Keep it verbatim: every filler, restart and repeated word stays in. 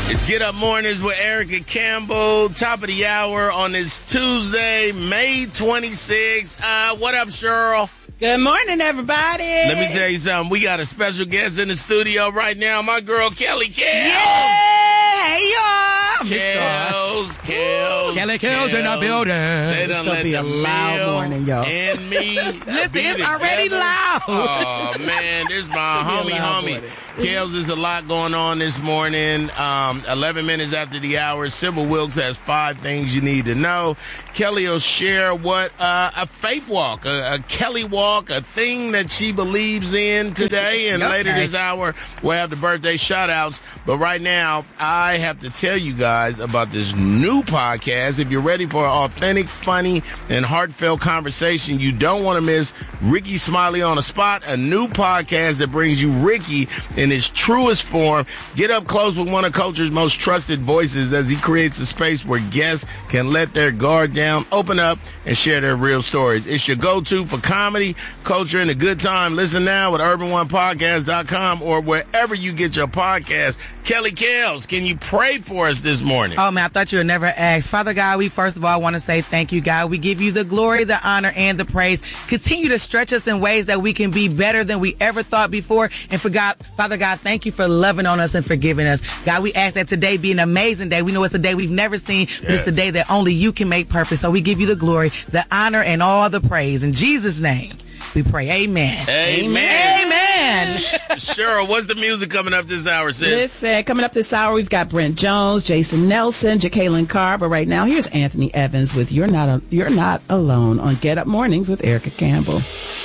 It's Get Up Mornings with Erica Campbell. Top of the hour on this Tuesday, May twenty-sixth. Uh, what up, Cheryl? Good morning, everybody. Let me tell you something. We got a special guest in the studio right now. My girl, Kelly Kells. Yeah, hey, y'all. Kells, Kells, Kelly Kells in the building. They It's going to be a loud morning, y'all. And me. Listen, be it's already together. loud. Oh, man. This is my homie, homie. Kells, there's a lot going on this morning. Um, eleven minutes after the hour, Sybil Wilkes has five things you need to know. Kelly will share what uh, a faith walk, a, a Kelly walk, a thing that she believes in today. And Okay. later this hour, we'll have the birthday shout-outs. But right now, I have to tell you guys about this new podcast. If you're ready for an authentic, funny, and heartfelt conversation, you don't want to miss Ricky Smiley on the Spot, a new podcast that brings you Ricky in his truest form. Get up close with one of culture's most trusted voices as he creates a space where guests can let their guard down, open up, and share their real stories. It's your go-to for comedy, culture, and a good time. Listen now at urban one podcast dot com or wherever you get your podcast. Kelly Kells, can you pray for us this morning? Oh, man, I thought you would never ask. Father God, we first of all want to say thank you, God. We give you the glory, the honor, and the praise. Continue to stretch us in ways that we can be better than we ever thought before. And for God, Father God, thank you for loving on us and forgiving us. God, we ask that today be an amazing day. We know it's a day we've never seen, but Yes. it's a day that only you can make perfect. So we give you the glory, the honor, and all the praise. In Jesus' name, we pray. Amen. Amen. Amen. Cheryl, what's the music coming up this hour, sis? Listen, coming up this hour, we've got Brent Jones, Jason Nelson, Jacqueline Carr. But right now, here's Anthony Evans with "You're Not a, You're Not Alone" on Get Up Mornings with Erica Campbell.